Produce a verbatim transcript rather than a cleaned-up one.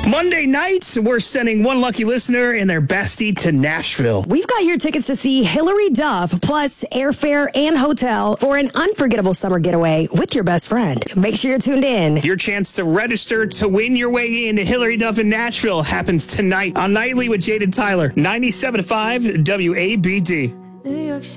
Monday night, we're sending one lucky listener and their bestie to Nashville. We've got your tickets to see Hilary Duff, plus airfare and hotel for an unforgettable summer getaway with your best friend. Make sure you're tuned in. Your chance to register to win your way into Hilary Duff in Nashville happens tonight on Nightly with Jade and Tyler, ninety-seven point five W A B D. New York